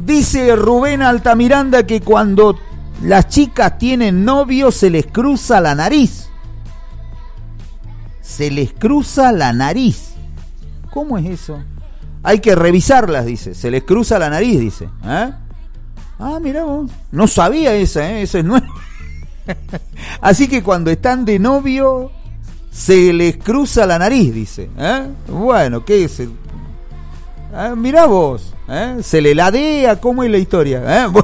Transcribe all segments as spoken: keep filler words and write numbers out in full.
Dice Rubén Altamiranda que cuando las chicas tienen novio se les cruza la nariz. Se les cruza la nariz. ¿Cómo es eso? Hay que revisarlas, dice. Se les cruza la nariz, dice. ¿Eh? Ah, mirá vos. No sabía esa, ¿eh? Eso es nuevo. Así que cuando están de novio se les cruza la nariz, dice. ¿Eh? Bueno, ¿qué es? Ah, mirá vos. ¿Eh? Se le ladea. ¿Cómo es la historia? ¿Eh?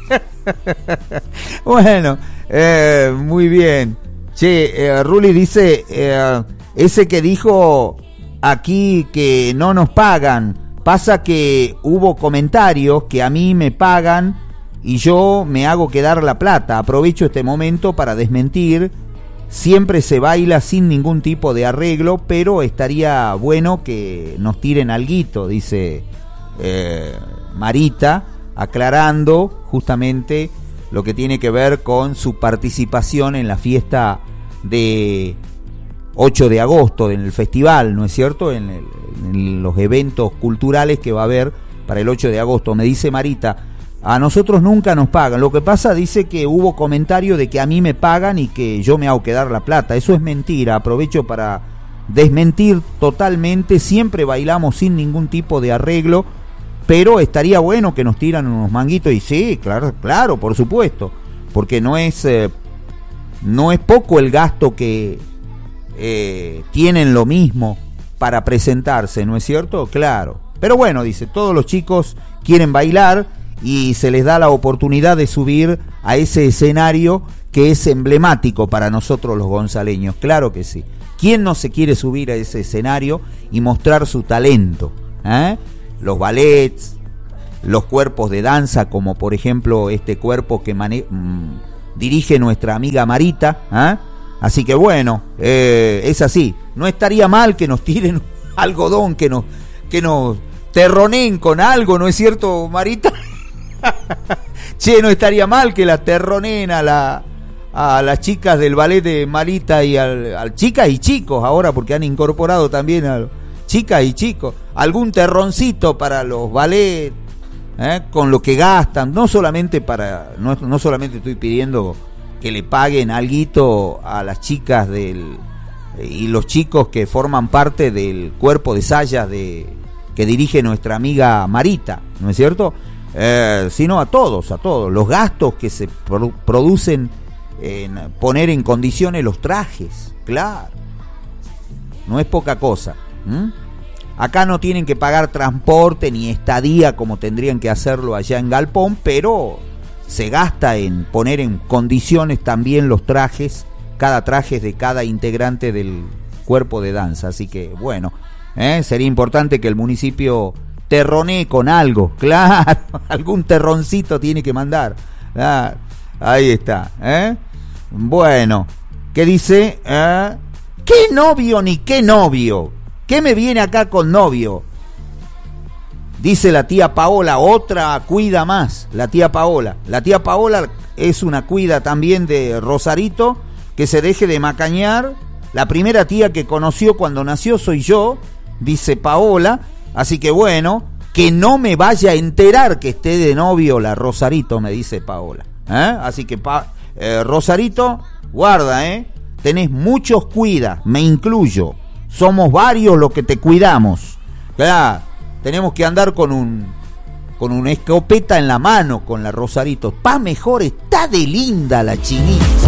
Bueno, eh, muy bien. Che, eh, Ruli dice, eh, ese que dijo aquí que no nos pagan, pasa que hubo comentarios que a mí me pagan y yo me hago quedar la plata. Aprovecho este momento para desmentir. Siempre se baila sin ningún tipo de arreglo, pero estaría bueno que nos tiren alguito, dice eh, Marita, aclarando justamente lo que tiene que ver con su participación en la fiesta de ocho de agosto, en el festival, ¿no es cierto? En, el, en los eventos culturales que va a haber para el ocho de agosto. Me dice Marita, a nosotros nunca nos pagan. Lo que pasa, dice que hubo comentario de que a mí me pagan y que yo me hago quedar la plata. Eso es mentira. Aprovecho para desmentir totalmente. Siempre bailamos sin ningún tipo de arreglo, pero estaría bueno que nos tiran unos manguitos. Y sí, claro, claro, por supuesto, porque no es eh, no es poco el gasto que eh, tienen lo mismo para presentarse, ¿no es cierto? Claro. Pero bueno, dice, todos los chicos quieren bailar y se les da la oportunidad de subir a ese escenario que es emblemático para nosotros los gonzaleños. Claro que sí. ¿Quién no se quiere subir a ese escenario y mostrar su talento? ¿Eh? Los ballets, los cuerpos de danza, como por ejemplo este cuerpo que mane- mmm, dirige nuestra amiga Marita. ¿Eh? Así que bueno, eh, es así. No estaría mal que nos tiren algodón, que nos, que nos terroneen con algo, ¿no es cierto, Marita? Che, no estaría mal que la terroneen a, la, a las chicas del ballet de Marita y al, al chicas y chicos ahora, porque han incorporado también a chicas y chicos, algún terroncito para los ballets, ¿eh? Con lo que gastan, no solamente para, no, no solamente estoy pidiendo que le paguen alguito a las chicas del y los chicos que forman parte del cuerpo de sayas de que dirige nuestra amiga Marita, ¿no es cierto? Eh, sino a todos, a todos, los gastos que se produ- producen en poner en condiciones los trajes, claro, no es poca cosa. ¿Mm? Acá no tienen que pagar transporte ni estadía como tendrían que hacerlo allá en Galpón, pero se gasta en poner en condiciones también los trajes, cada traje de cada integrante del cuerpo de danza, así que bueno, ¿eh? Sería importante que el municipio terronee con algo, claro, algún terroncito tiene que mandar, claro. Ahí está, ¿eh? Bueno, ¿qué dice? ¿Eh? ¿Qué novio ni qué novio? ¿Qué me viene acá con novio? Dice la tía Paola, otra cuida más, la tía Paola. La tía Paola es una cuida también de Rosarito, que se deje de macañar. La primera tía que conoció cuando nació soy yo, dice Paola. Así que bueno, que no me vaya a enterar que esté de novio la Rosarito, me dice Paola. ¿Eh? Así que pa- eh, Rosarito, guarda, ¿eh? Tenés muchos cuidas, me incluyo. Somos varios los que te cuidamos. Claro, tenemos que andar con un con una escopeta en la mano con la Rosarito. Pa' mejor, está de linda la chinita.